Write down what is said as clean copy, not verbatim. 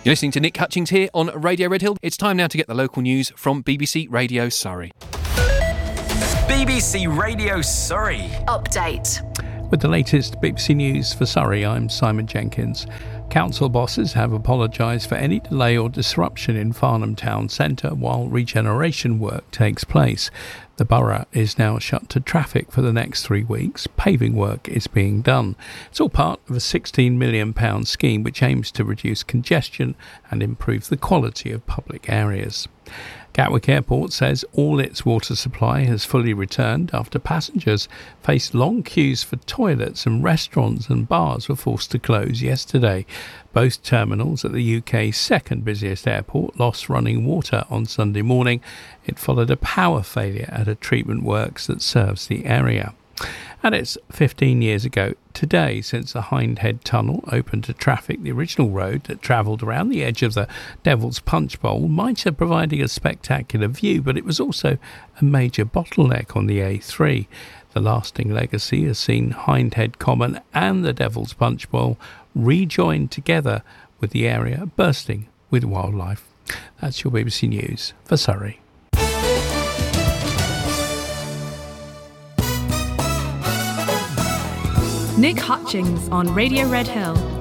You're listening to Nick Hutchings here on Radio Red Hill. It's time now to get the local news from BBC Radio Surrey. BBC Radio Surrey. Update. With the latest BBC News for Surrey, I'm Simon Jenkins. Council bosses have apologised for any delay or disruption in Farnham Town Centre while regeneration work takes place. The borough is now shut to traffic for the next 3 weeks. Paving work is being done. It's all part of a £16 million scheme which aims to reduce congestion and improve the quality of public areas. Gatwick Airport says all its water supply has fully returned after passengers faced long queues for toilets and restaurants and bars were forced to close yesterday. Both terminals at the UK's second busiest airport lost running water on Sunday morning. It followed a power failure at a treatment works that serves the area. And it's 15 years ago today since the Hindhead Tunnel opened to traffic. The original road that travelled around the edge of the Devil's Punch Bowl might have provided a spectacular view, but it was also a major bottleneck on the A3. The lasting legacy has seen Hindhead Common and the Devil's Punch Bowl rejoined together, with the area bursting with wildlife. That's your BBC News for Surrey. Nick Hutchings on Radio Red Hill.